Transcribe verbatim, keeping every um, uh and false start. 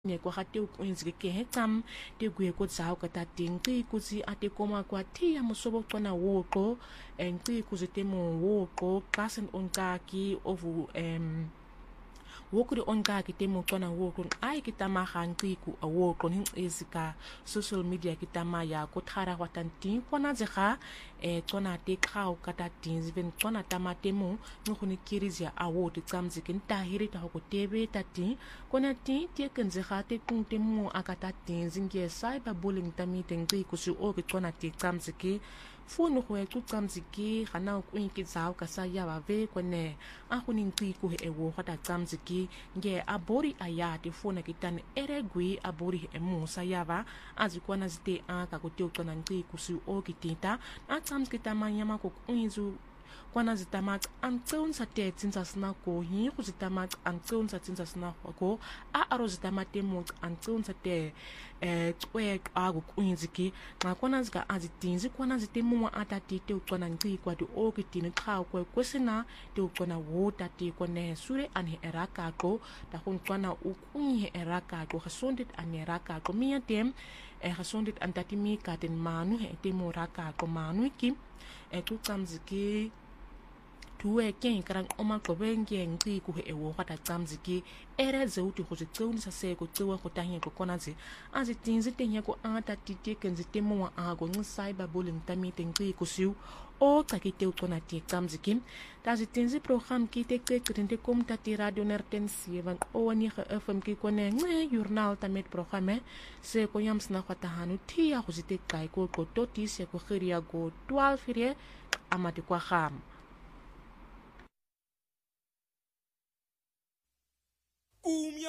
ne kwa ga teo kwenzike ke he tsam te gwe ko tsao ka ta tingqi kuzi ate koma kwa thia mosobo xona woqo engqi kuzi temo woqo xasen onqaki ovu em wokuri onqaki temo xona woqo ai kitama ganqi ku awoqo ning ezika social media kitama ya ko thara wa tanti kona zega e xona te khao kata tinzi ven xona tama temo ngkhuni kirizia awoti tsamzike ntahiri ta ko tebe tati kona ti te kenzega te kung temo akata tinzi nge cyber bullying tamite ngqi kusi o ke xona te tsamzike fono go etlo tsamzike gana go inke tsao ka sa ya ba ve kone a go ningqi ku e wo ga ta tsamzike nge abori ayati fona kitane eregwi abori emusa yava azikwana zite aka kuti uqona nqi kusi o kitita a tsamzike tamanyama ko kunzu kwana zitamat antseun sa te tsinsa sna ko hi go zitamat antseun sa tsinsa sna ko a aro zitamate mo antseun sa te eh tswe a go kunziki xa kwana zika azitinzi kwana zitemo atati te uqona nqi kwa di o kitini xa ko kwesina te uqona wo tati kone sure anhe eraka ko ta kwana ukunye eraka ko gesondit aneraka ko mia tem e gesondit antati mi katen manu he temo raka ko manu ki e tu tsamziki tuwe ken karang oma ko benge ngi ku he wo gata tsamziki ere ze uti go tseuni sa se ko tsewa go tahe ko konaze azi tinzi tenya ko ata tite kenzi temo wa ago ngi cyber bullying tamite ngi ko siu o kakite utona ti tsamziki tazi tinzi program ki te ke krente kom tati radio nertensi van o wani ge fm ki kone nge journal tamet programme se ko yams na khata hanu ti ya go zite kai ko ko toti se ko khiria go twaalf rie amati kwa kham Cumbia